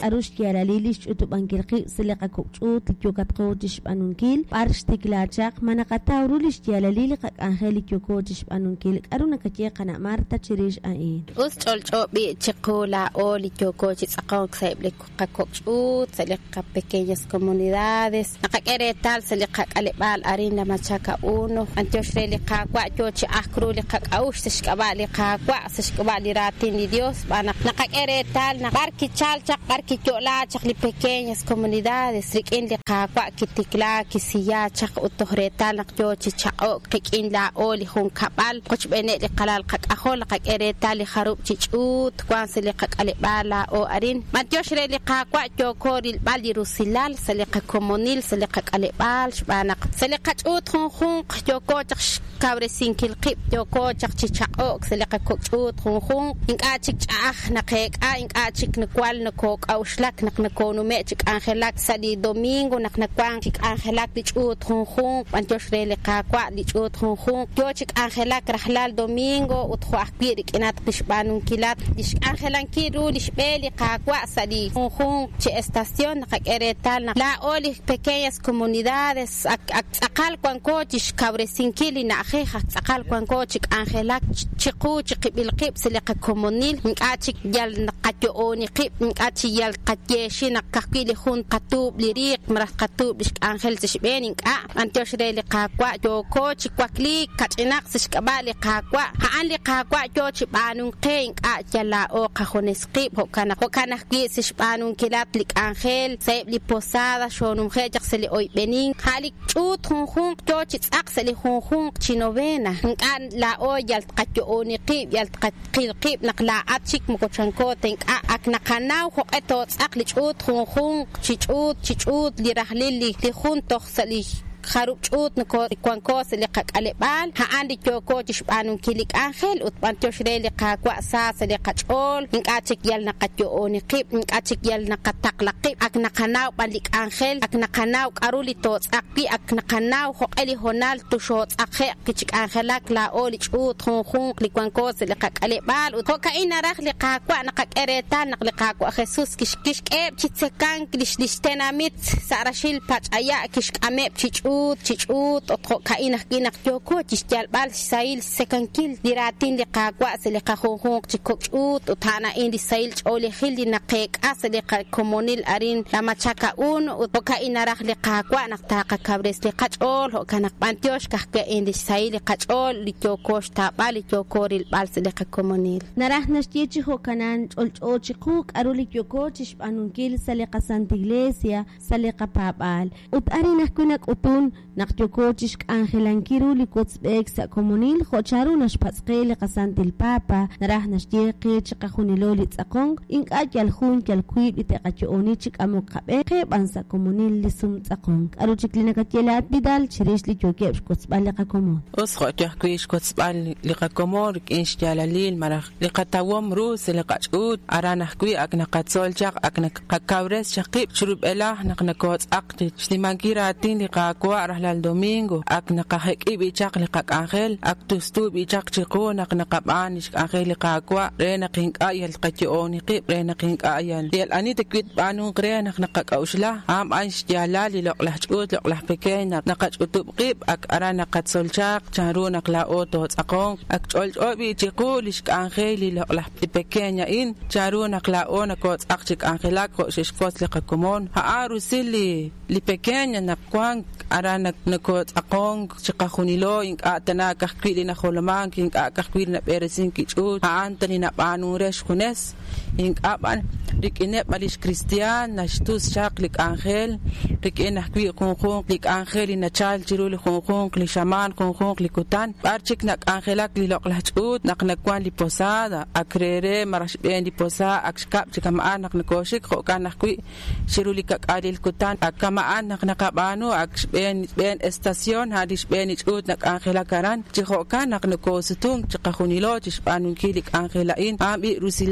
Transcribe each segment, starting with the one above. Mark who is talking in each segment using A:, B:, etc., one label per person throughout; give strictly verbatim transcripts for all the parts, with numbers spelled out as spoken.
A: arush kiaralilish utubankirqi siliqa kuchut tikyoqatqotish banunkil parshtiklachaq manaqatawrulish kialalili qaq angeli kyokotish banunkil aruna kacheqana marta chirish ain
B: us cholchobi chiqula oli kyokochi tsaqoq saible qaqochut siliqa pequeñas comunidades naqaretal siliqa qalibal arina machaca uno antioshre qaqwa chochi akruli qaqaush sishqabali qaqwa sishqabali ratin di Dios bana naqaretal naqarki chalchaq barki chola chaqli pequeñas comunidades rikin li qaqwa kitikla kisiya chaq utohretal naqchochi chaqo qikin la oli hun kabal qochbene li qalal qaqahol qaqeretal li kharub chichut kwanse li qaqalibala o arin matioshre li qaqwa chokori bali rusilal saliqa comunil saliqa qalibal shbana saliqa chut hun hun chokoch kabresin kilqib chokoch chichaqo saliqa kochut hun hun inqachik ah naqeq a inqachik nkwal nakok awshlak naknakonu mechik angelak sali domingo naknakwan chik angelak dichut hun hun antioshre li qaqwa dichut hun hun chochik angelak rahlal domingo utkhwa akbirik inat qishbanun kilat dish angelan kiru lishbeli qaqwa sali hun hun che estación naqeretal la oli pequeñas comunidades aqal kwankochish kabresinkili na akheja aqal kwankochik angelak chiqu chiqibilqib siliqa comunil inqachik yal naqatyo oni qib inqachi yal qatyeshi naqaqili hun qatub liriq maraq qatub dish angel tishben inqa antioshre li qaqwa jokochi kwakli kachinaq sishqabali qaqwa ha anli qaqwa jochi banun qein qa yala o qajones qib hokana hokana qi sishbanun kilat lik angel sayb li posada shonum khejaq seli oy benin halik chut hun hun jochi tsaq seli hun hun chinovena nqan la o yal qatyo oni qib yal qatqil qib naqla atchik mokochanko tenqa aknaqanaw hoqeto tsaq li chut hun hun chichut chichut li rahlil li hun toxsali kharub chut nko kwanko seli qaqalebal ha andi choko tishbanun kilik angel utpantioshre li qaqwa sa seli qachol inqachik yal naqatyo oni qib inqachik yal naqataqlaqib aknaqanaw balik angel aknaqanaw qaruli to tsaqi aknaqanaw hoqeli honal to shot aqhe kichik angelak la oli chut hun hun li kwanko seli qaqalebal uthoka inaraq li qaqwa naqaqeretal naqli qaqwa Jesus kishkish eb chitsekan klishtenamit sarashil pachaya kishqame chich chichut otro kaina ginak yoko chichal bal sail sekankil diratin li qaqwa seli qahon chikokchut utana indi sail chole khildi naqeq asli qa comunil arin la machaka un utoka inaraq li qaqwa naqtaqa kabres li qachol kana pantiosh kahke indi sail qachol li yokosh ta bal yokoril bal seli qa comunil
A: narah nashtichi hokanan olchochiquk aruli yokochish anunkil seli qa santa iglesia seli qa papal ut arina kunak utun naqtyokochish angelankiru likotsbek sa comunil khocharunash patsqeli qasantil papa narah nashtiqi chiqajuniloli tsaqong inqatyal jun kalkuib iteqachoni chikamo qabe qeban sa comunil lisum tsaqong aruchiklina katyelat bidal chirish li jokeb kotsbal qa comun
C: os khotyakwish kotsbal li qa comor inshtyalalil maraj li qatawom rus li qachut aranahkwi akna qatsolchaq akna qakawres chaqib churub elah naqna kots aqti shlimankira tin li qaqwa rahlal domingo akna qahqib ichaq li qaq angel aktustub ichaq chiqo naqna qaban ichaq angel li qaqwa rena qinqayal qationi qib rena qinqayal yal ani tekwit banun qre naqna qaqawshla am anshtiyala li loqlah chut loqlah pequeña naqachutub qib ak arana qatsolchaq charuna qla oto tsaqon ak cholchobi chiqo li ichaq angel li loqlah pequeña in charuna qla ona ko tsaqchik angelak ko shishkos li qakomon ha arusili li pequeña naqwan arana nakot akong chikahunilo ing atana kahkwili na holoman king kahkwili na peresin kichut antani na panuresh kunes ing aban rikinep malis Christian na shtus chaklik angel rikin nakwi kongkong lik angel na chal chiruli kongkong li shaman kongkong likutan barchik nak angelak li loklachut nak nakwan li posada akrere marashben li posa akskap chikamaan nak nakoshik hokan nakwi chiruli kakalil kutan akamaan nak nakabano akben ben estación hadis ben ichut nak angela karan chihokan nak nakosutung chikahunilo chishpanun kilik angela in ambi rusilal li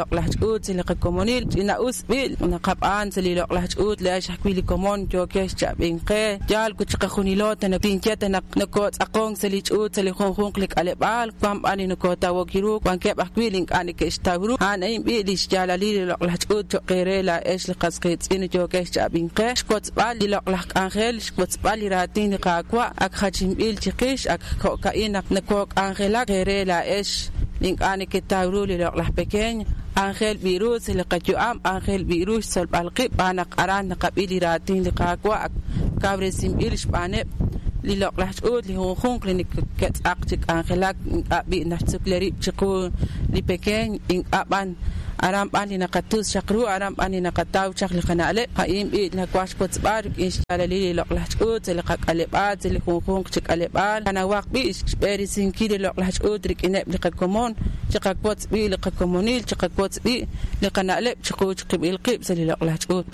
C: loqlahchut siliqa komonil ina usbil una qaban sili loqlahchut la shahkwili komon jokesh chabinqe jal kuchqa khunilot na tincheta na nakot aqong sili chut sili khonkhon klik alebal kwam ani nakota wokiru kwanke bakwilin ani keshtawru ana imbilis jalali loqlahchut joqere la esh liqasqit in jokesh chabinqe shkot bal loqlah angel shkot bal ratin qaqwa ak khachim bil chiqish ak kokaina nakok angela qere la esh link ani ketawru loqlah pequeño Ángel virus le qajuam Ángel virus sol balqib ana qaran naqabili ratin liqaqwa kabresim ilish bane li loqlahut li honkhon klinik ket aqtik Angelak abi nahtukleri chiqu li pequeñ in aban aram ani naqatus shaqru aram ani naqataw chaqli qanale qaim i nakwash kotsbar inshallah li loqlahut li qaqalebat li honkhon chiqalebal ana waqbi beri sinkili loqlahut rikine li qakomon chiqaqot bi li qakomonil chiqaqot bi li qanale chiqu chiqib ilqib sali loqlahut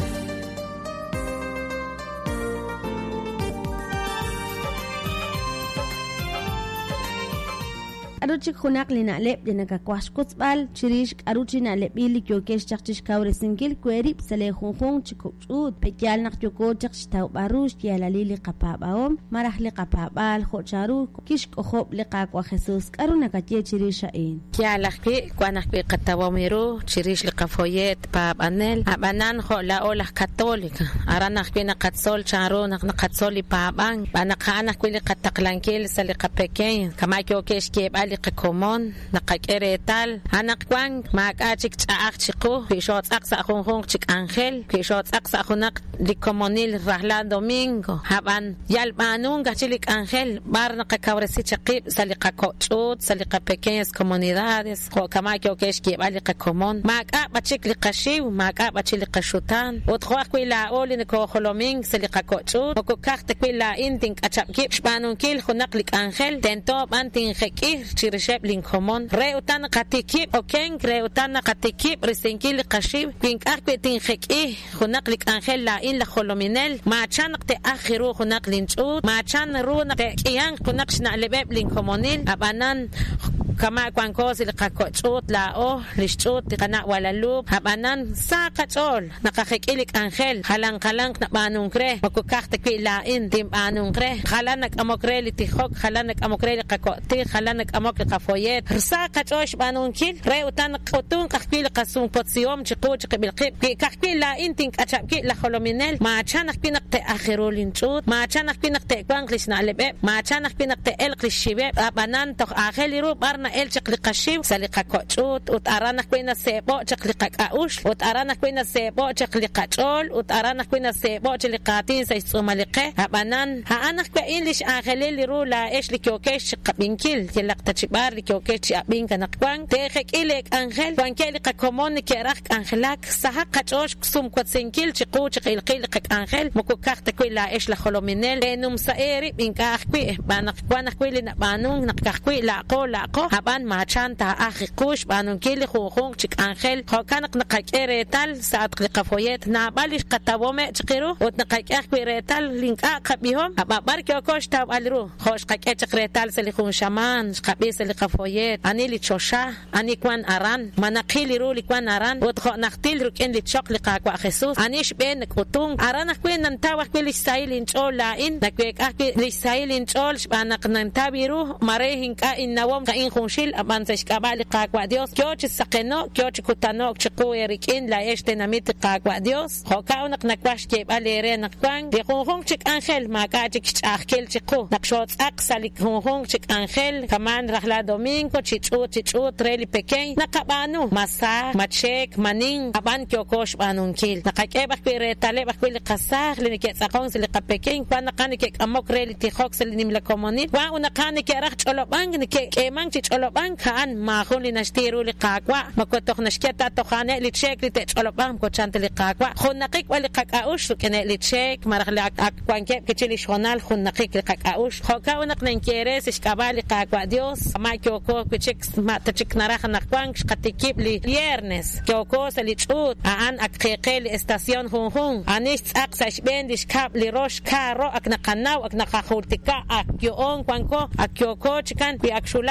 A: aruchik khunak lina leb dina ka kwashkuts bal chirish aruchina lebili kyokesh chaqchish kawre singil kwerib sale khunkhung chikut pekyal nak kyoko chaqchtaw barush yala lili qapabaom marahli qababal khocharu kish khob liqa kwa Jesus karuna ka chirisha in
D: yala ki kwanak bi qatawamiru chirish liqa foyet pab anel abanan kho la olah katolika aranak bi naqatsol charu naqatsol paban banaqana kwili qataqlankil sale qapeken kama kyokesh ke komon naqakeretal anaqwan maqachik chaq chiqu kishot aqsa khonkhon chik angel kishot aqsa khonaq likomonil rahla domingo haban yalbanunga chilik angel bar naqakawresi chiqib saliqa kochut saliqa pequeñas comunidades ko kama kyokesh ke baliqa komon maqa bachik liqashiw maqa bachil qashutan otkhwa kwila olin ko kholomin saliqa kochut ko kaqta kwila intin achapkib shbanun kil khonaq lik angel tento bantin khekir chirisheb linkomon reutan qatikib oken reutan qatikib risenkil qashib kin aqbetin kheki khunaq lik angel la in la kholominel ma chanqte akhiru khunaq linchut ma chan runa te kiyan khunaq shna lebeb linkomonil abanan kama kwankos liqaqochut la o lishchut qana wala lub habanan saqachol naqaqilik angel halan qalan nabanunkre makukaqte ki la in tim anunkre khalanak amokre litihok khalanak amokre liqaqoti khalanak amok liqafoyet saqachosh banunkil reutan qotun qaqil qasum potsiom chiquch qibilqib ki qaqil la in tin achapki la kholominel ma chanak pinaqte akhirul linchut ma chanak pinaqte kwanglish na lebe ma chanak pinaqte elqlishibe abanan to akheliru barna el chaqli qashiw saliqa kochut ut arana kwina sebo chaqli qaqaush ut arana kwina sebo chaqli qachol ut arana kwina sebo chaqli qatin say sumaliqe abanan ha anak kwa english akhelil ru la esh likyokesh qabinkil yalaqta chibar likyokesh abin kanaqwan tekhek ilek angel kwankeli qakomon keraq angelak saha qachosh sum kwatsenkil chiqu chiqilqil qaq angel mukukaqta kwila esh la kholominel enum saeri binkaqwi banak kwanak kwilina banung naqaqwi la qo la qo ban machanta akhiqush banun kili khunkhun chik angel khokanak naqakeretal saat qliqafoyet na balish qatawome chiqiru ot naqakeretal linka qabihom aba barke kosh tab alru khosh qake chiqretal selikhun shaman qabi seliqafoyet ani li chosha ani kwan aran manaqili ru li kwan aran ot kho naqtil ruken li chok liqa kwa Jesus anish ben kutung arana kwen nantawak bil sailin chola in nakwek akbi li sailin chol banak nantabiru marehin ka innawom ka in shil abansach kabali qaqwa Dios kyoch saqeno kyoch kutano chiqu erikin la este namit qaqwa Dios khokaunaq nakwash ke balere naqwan de khonkhon chik angel maqachik chaqkel chiqu naqshot aqsalik khonkhon chik angel kaman rahla domingo chichu chichu treli pequeñ naqabanu masa machek manin aban kyokosh banunkil naqaqeba qire tale baqil qasaq linike saqon sili qapequeñ kwana qanike amokreli tikhok sili nimla komoni wa unaqanike raq cholo bang nike keman cholo bang kan ma khuli nashtiru li qaqwa makotok nashketa to khane li check li te cholo bang ko chant li qaqwa khunaqik wali qaqaush kene li check maragli ak kwanke kichili shonal khunaqik li qaqaush khoka unaq nankeres ishkabali qaqwa Dios ma kyoko kichik ma tachik narah naqwan qatikib li viernes kyoko sali chut an akqeqel estación hunhun anish aqsash bendish kab li rosh karo ak naqanaw ak naqahultika ak yon kwanko ak kyoko chikan bi akshulak khulak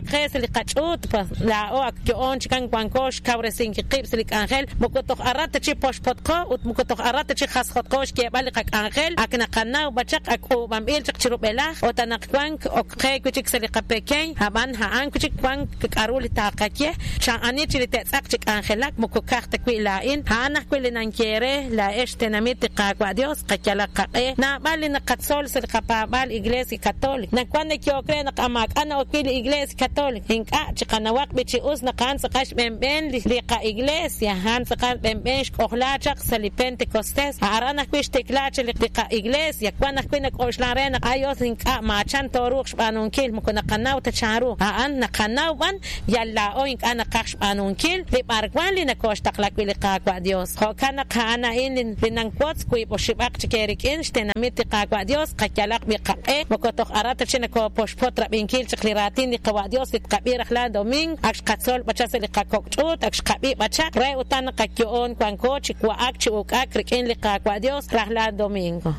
D: kakhes li qachut pa la o akyon chikan kwankosh kawresin ki qib slik angel mokotok arat chi posh potko ut mokotok arat chi khas khotkosh ke bal qak angel akna qanna bachak akو bamil chik chirubela o tanak kwank okhe kuchik slik peken haban ha an kuchik kwank karuli taqakye chan ani chi tetsak chik angelak mokokar takwi la in hana kwili nankere la eshtenamit qakwa dios qakala qaqe na bal na qatsol slik pa bal iglesia católica na kwane kyokre na qamak ana okil iglesia católica inka chiqanawaq bichi us na qan saqash benben li qa iglesia han saqan benben oqlachaq sali pentecostes arana kwish teklach li qa iglesia kwana kwina qoshlaren ayos inka machan toruq shbanun kil mukuna qanaw tacharu an na qanaw ban yalla o inka na qash banun kil li barkwan li na kosh taqlak li qa kwa dios ho kana qana in binan quotes kwi boshibaq chikerik in shtenamit qa kwa dios qakalaq bi qaqe mokotok arata china ko poshpotra binkil chikliratin li qa dios li qabir akhla domin aksh qatsol bachas li qa kokchut aksh qabi bachak re utan qakyon kwanko chikwa ak chuk ak rikin li qa kwa dios rahla domingo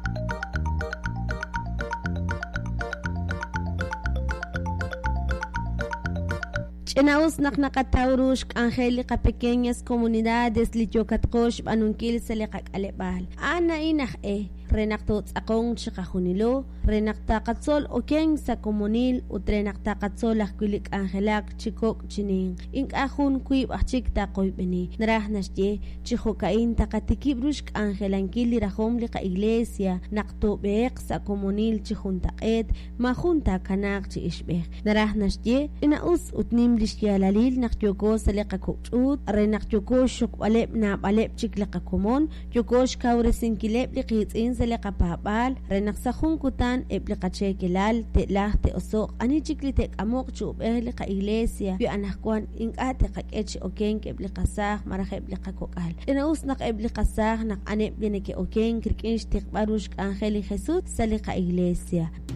A: Chinaus naknakataurush angelica pequeñas comunidades lichokatkosh banunkil selekak alebal. Ana inah e renaktot akong chikahunilo renaktakatsol okeng sa komunil utrenaktakatsol akwilik angelak chikok chining ink ahun kuib achik takoy beni narah nasye chikokain takatikibrush angelankil lirahom lika iglesia naktobek sa komunil chihuntaket mahunta kanak chi ishbek narah nasye inaus utnim lishyalalil nakyoko seleka kokchut renakyoko shukbalep na balep chikleka komon yokosh kawresinkilep likitin seleka papal renaksahun kutan ebliqache kilal telah te osok ani chikli tek amok chub ehli qa iglesia bi anahkwan inqate qaqech oken ke ebliqasah marah ebliqakokal ina usnaq ebliqasah naq ane blineke oken kirkin istiqbarush angeli jesus saliqa iglesia